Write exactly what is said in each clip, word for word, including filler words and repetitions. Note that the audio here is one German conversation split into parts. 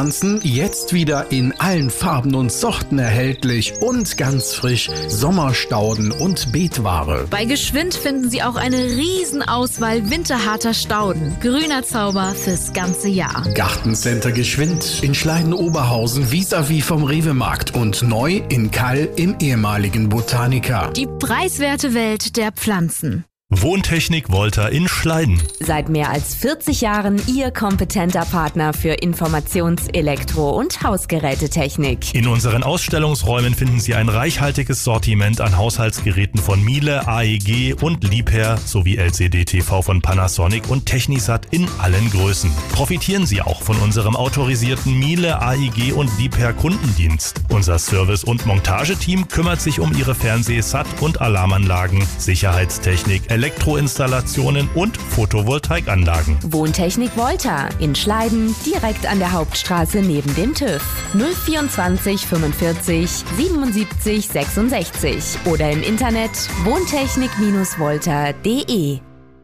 Jetzt wieder in allen Farben und Sorten erhältlich und ganz frisch Sommerstauden und Beetware. Bei Geschwind finden Sie auch eine Riesenauswahl winterharter Stauden. Grüner Zauber fürs ganze Jahr. Gartencenter Geschwind in Schleiden-Oberhausen vis-à-vis vom Rewe-Markt und neu in Kall im ehemaligen Botanica. Die preiswerte Welt der Pflanzen. Wohntechnik Volta in Schleiden. Seit mehr als vierzig Jahren Ihr kompetenter Partner für Informations-, Elektro- und Hausgerätetechnik. In unseren Ausstellungsräumen finden Sie ein reichhaltiges Sortiment an Haushaltsgeräten von Miele, A E G und Liebherr sowie L C D T V von Panasonic und Technisat in allen Größen. Profitieren Sie auch von unserem autorisierten Miele, A E G und Liebherr Kundendienst. Unser Service- und Montageteam kümmert sich um Ihre Fernseh-, Sat- und Alarmanlagen, Sicherheitstechnik, Elektroinstallationen und Photovoltaikanlagen. Wohntechnik Volta in Schleiden, direkt an der Hauptstraße neben dem TÜV. null vierundzwanzig fünfundvierzig siebenundsiebzig sechsundsechzig oder im Internet wohntechnik Volta punkt de.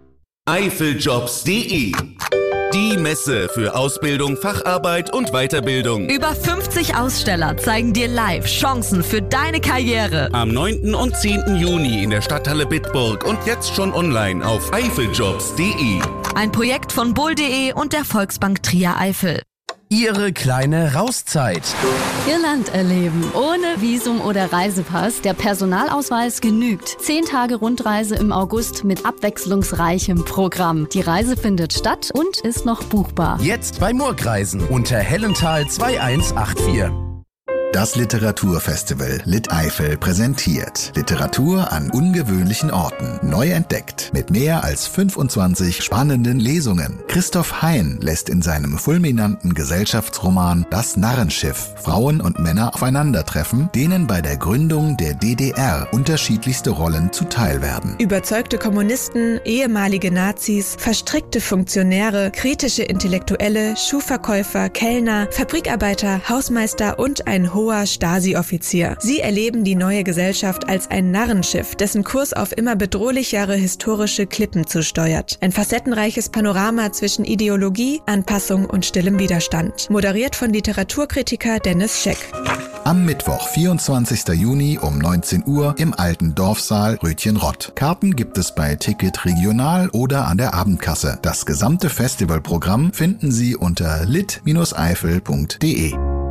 eifeljobs punkt de. Die Messe für Ausbildung, Facharbeit und Weiterbildung. Über fünfzig Aussteller zeigen dir live Chancen für deine Karriere. Am neunten und zehnten Juni in der Stadthalle Bitburg und jetzt schon online auf eifeljobs punkt de. Ein Projekt von bull punkt de und der Volksbank Trier Eifel. Ihre kleine Rauszeit. Irland erleben, ohne Visum oder Reisepass. Der Personalausweis genügt. Zehn Tage Rundreise im August mit abwechslungsreichem Programm. Die Reise findet statt und ist noch buchbar. Jetzt bei Murgreisen unter Hellenthal zwei eins acht vier. Das Literaturfestival Lit Eifel präsentiert Literatur an ungewöhnlichen Orten, neu entdeckt, mit mehr als fünfundzwanzig spannenden Lesungen. Christoph Hein lässt in seinem fulminanten Gesellschaftsroman Das Narrenschiff Frauen und Männer aufeinandertreffen, denen bei der Gründung der D D R unterschiedlichste Rollen zuteil werden. Überzeugte Kommunisten, ehemalige Nazis, verstrickte Funktionäre, kritische Intellektuelle, Schuhverkäufer, Kellner, Fabrikarbeiter, Hausmeister und ein hoher Stasi-Offizier. Sie erleben die neue Gesellschaft als ein Narrenschiff, dessen Kurs auf immer bedrohlichere historische Klippen zusteuert. Ein facettenreiches Panorama zwischen Ideologie, Anpassung und stillem Widerstand. Moderiert von Literaturkritiker Dennis Scheck. Am Mittwoch, vierundzwanzigsten Juni um neunzehn Uhr im alten Dorfsaal Rötchenrott. Karten gibt es bei Ticket Regional oder an der Abendkasse. Das gesamte Festivalprogramm finden Sie unter lit eifel punkt de.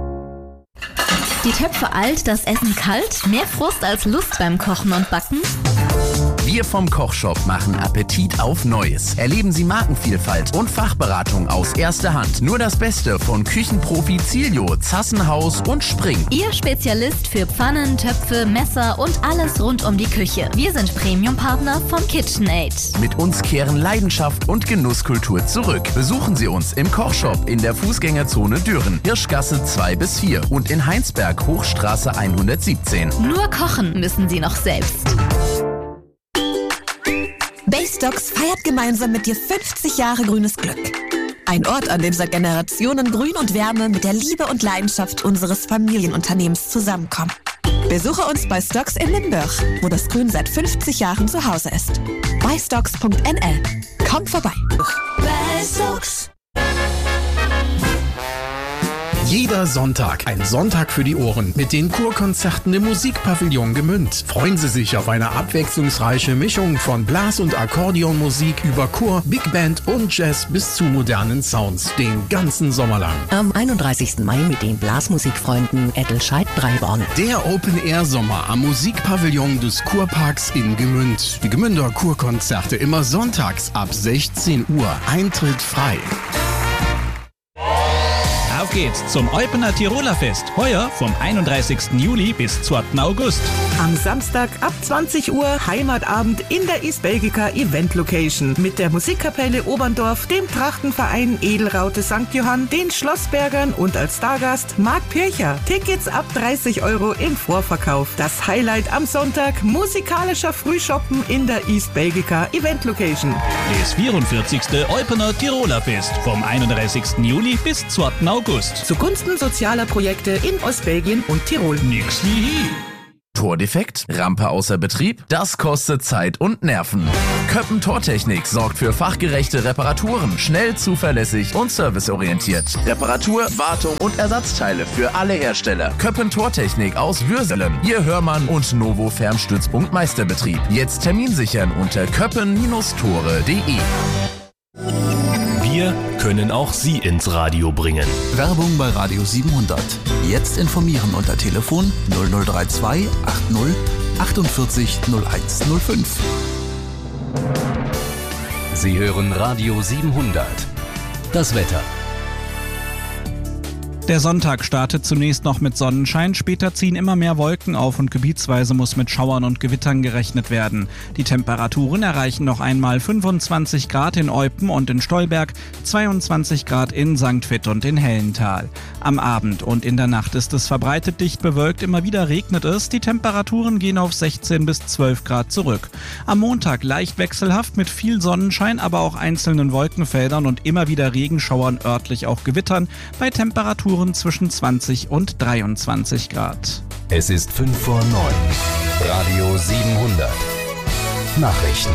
Die Töpfe alt, das Essen kalt, mehr Frust als Lust beim Kochen und Backen? Wir vom Kochshop machen Appetit auf Neues. Erleben Sie Markenvielfalt und Fachberatung aus erster Hand. Nur das Beste von Küchenprofi Zilio, Zassenhaus und Spring. Ihr Spezialist für Pfannen, Töpfe, Messer und alles rund um die Küche. Wir sind Premium-Partner von KitchenAid. Mit uns kehren Leidenschaft und Genusskultur zurück. Besuchen Sie uns im Kochshop in der Fußgängerzone Düren, Hirschgasse zwei bis vier und in Heinsberg, Hochstraße hundertsiebzehn. Nur kochen müssen Sie noch selbst. Baystocks feiert gemeinsam mit dir fünfzig Jahre grünes Glück. Ein Ort, an dem seit Generationen Grün und Wärme mit der Liebe und Leidenschaft unseres Familienunternehmens zusammenkommen. Besuche uns bei Stocks in Limburg, wo das Grün seit fünfzig Jahren zu Hause ist. baystocks punkt n l. Komm vorbei. Baystocks. Jeder Sonntag ein Sonntag für die Ohren mit den Kurkonzerten im Musikpavillon Gemünd. Freuen Sie sich auf eine abwechslungsreiche Mischung von Blas- und Akkordeonmusik über Chor, Big Band und Jazz bis zu modernen Sounds den ganzen Sommer lang. Am einunddreißigsten Mai mit den Blasmusikfreunden Ettelscheid-Breiborn. Der Open-Air-Sommer am Musikpavillon des Kurparks in Gemünd. Die Gemünder Kurkonzerte immer sonntags ab sechzehn Uhr. Eintritt frei. Auf geht's zum Eupener Tiroler Fest. Heuer vom einunddreißigsten Juli bis zweiten August. Am Samstag ab zwanzig Uhr Heimatabend in der East Belgica Event Location mit der Musikkapelle Oberndorf, dem Trachtenverein Edelraute Sankt Johann, den Schlossbergern und als Stargast Marc Pircher. Tickets ab dreißig Euro im Vorverkauf. Das Highlight am Sonntag, musikalischer Frühshoppen in der East Belgica Event Location. Das vierundvierzigste Eupener Tiroler Fest vom einunddreißigsten Juli bis zweiten August. Zugunsten sozialer Projekte in Ostbelgien und Tirol. Nix wie hier. Tordefekt? Rampe außer Betrieb? Das kostet Zeit und Nerven. Köppen Tortechnik sorgt für fachgerechte Reparaturen, schnell, zuverlässig und serviceorientiert. Reparatur, Wartung und Ersatzteile für alle Hersteller. Köppen Tortechnik aus Würselen. Ihr Hörmann und Novo Fernstützpunkt Meisterbetrieb. Jetzt Termin sichern unter köppen Bindestrich tore punkt de. Wir können auch Sie ins Radio bringen. Werbung bei Radio siebenhundert. Jetzt informieren unter Telefon null null drei zwei achtzig achtundvierzig null eins null fünf. Sie hören Radio siebenhundert. Das Wetter. Der Sonntag startet zunächst noch mit Sonnenschein, später ziehen immer mehr Wolken auf und gebietsweise muss mit Schauern und Gewittern gerechnet werden. Die Temperaturen erreichen noch einmal fünfundzwanzig Grad in Eupen und in Stolberg, zweiundzwanzig Grad in Sankt Vith und in Hellental. Am Abend und in der Nacht ist es verbreitet dicht bewölkt, immer wieder regnet es, die Temperaturen gehen auf sechzehn bis zwölf Grad zurück. Am Montag leicht wechselhaft mit viel Sonnenschein, aber auch einzelnen Wolkenfeldern und immer wieder Regenschauern, örtlich auch Gewittern, bei Temperaturen zwischen zwanzig und dreiundzwanzig Grad. Es ist fünf vor neun. Radio siebenhundert. Nachrichten.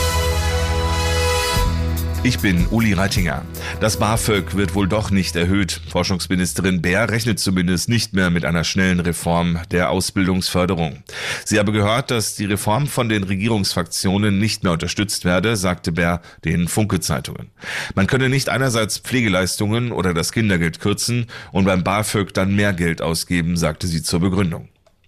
Ich bin Uli Reitinger. Das BAföG wird wohl doch nicht erhöht. Forschungsministerin Baer rechnet zumindest nicht mehr mit einer schnellen Reform der Ausbildungsförderung. Sie habe gehört, dass die Reform von den Regierungsfraktionen nicht mehr unterstützt werde, sagte Baer den Funke-Zeitungen. Man könne nicht einerseits Pflegeleistungen oder das Kindergeld kürzen und beim BAföG dann mehr Geld ausgeben, sagte sie zur Begründung.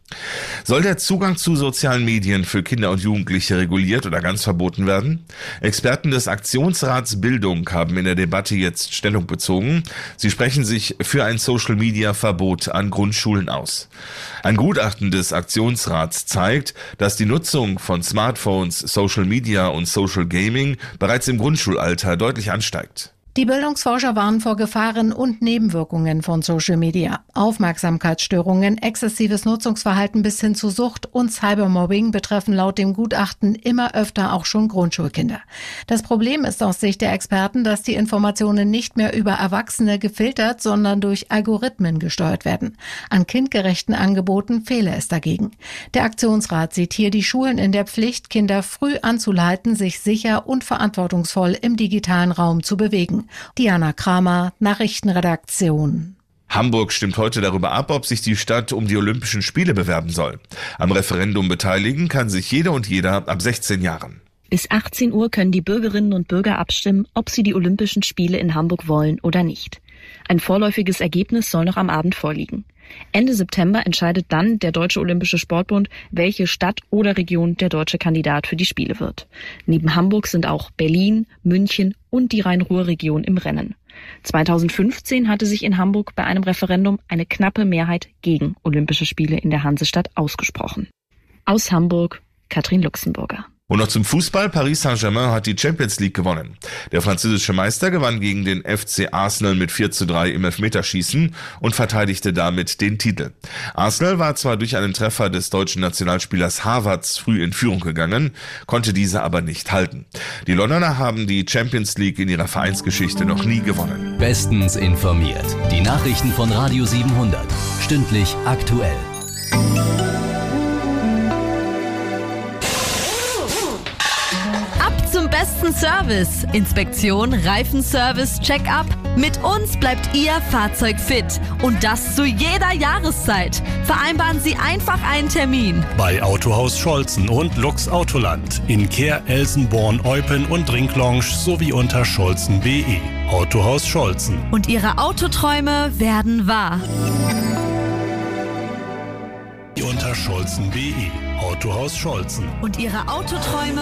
Soll der Zugang zu sozialen Medien für Kinder und Jugendliche reguliert oder ganz verboten werden? Experten des Aktionsrats Bildung haben in der Debatte jetzt Stellung bezogen. Sie sprechen sich für ein Social-Media-Verbot an Grundschulen aus. Ein Gutachten des Aktionsrats zeigt, dass die Nutzung von Smartphones, Social Media und Social Gaming bereits im Grundschulalter deutlich ansteigt. Die Bildungsforscher warnen vor Gefahren und Nebenwirkungen von Social Media. Aufmerksamkeitsstörungen, exzessives Nutzungsverhalten bis hin zu Sucht und Cybermobbing betreffen laut dem Gutachten immer öfter auch schon Grundschulkinder. Das Problem ist aus Sicht der Experten, dass die Informationen nicht mehr über Erwachsene gefiltert, sondern durch Algorithmen gesteuert werden. An kindgerechten Angeboten fehle es dagegen. Der Aktionsrat sieht hier die Schulen in der Pflicht, Kinder früh anzuleiten, sich sicher und verantwortungsvoll im digitalen Raum zu bewegen. Diana Kramer, Nachrichtenredaktion. Hamburg stimmt heute darüber ab, ob sich die Stadt um die Olympischen Spiele bewerben soll. Am Referendum beteiligen kann sich jeder und jeder ab sechzehn Jahren. Bis achtzehn Uhr können die Bürgerinnen und Bürger abstimmen, ob sie die Olympischen Spiele in Hamburg wollen oder nicht. Ein vorläufiges Ergebnis soll noch am Abend vorliegen. Ende September entscheidet dann der Deutsche Olympische Sportbund, welche Stadt oder Region der deutsche Kandidat für die Spiele wird. Neben Hamburg sind auch Berlin, München und die Rhein-Ruhr-Region im Rennen. zweitausendfünfzehn hatte sich in Hamburg bei einem Referendum eine knappe Mehrheit gegen Olympische Spiele in der Hansestadt ausgesprochen. Aus Hamburg, Katrin Luxemburger. Und noch zum Fußball. Paris Saint-Germain hat die Champions League gewonnen. Der französische Meister gewann gegen den F C Arsenal mit vier zu drei im Elfmeterschießen und verteidigte damit den Titel. Arsenal war zwar durch einen Treffer des deutschen Nationalspielers Havertz früh in Führung gegangen, konnte diese aber nicht halten. Die Londoner haben die Champions League in ihrer Vereinsgeschichte noch nie gewonnen. Bestens informiert. Die Nachrichten von Radio siebenhundert. Stündlich aktuell. Zum besten Service. Inspektion, Reifenservice, Check-up. Mit uns bleibt Ihr Fahrzeug fit. Und das zu jeder Jahreszeit. Vereinbaren Sie einfach einen Termin. Bei Autohaus Scholzen und Lux Autoland. In Kehr, Elsenborn, Eupen und Drinklounge sowie unter scholzen punkt de. Autohaus Scholzen. Und Ihre Autoträume werden wahr. Unter scholzen punkt de. Autohaus Scholzen. Und Ihre Autoträume